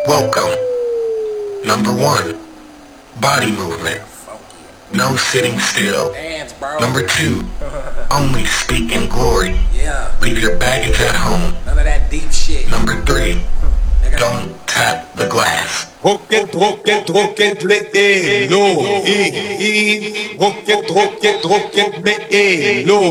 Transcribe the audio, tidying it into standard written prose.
Welcome. Number 1, body movement. No sitting still. Dance, bro. Number 2, only speak in glory. Yeah. Leave your baggage at home. None of that deep shit. Number 3, don't tap the glass. Rocket, rocket, rocket, me, no, rocket, rocket, rocket, me, no.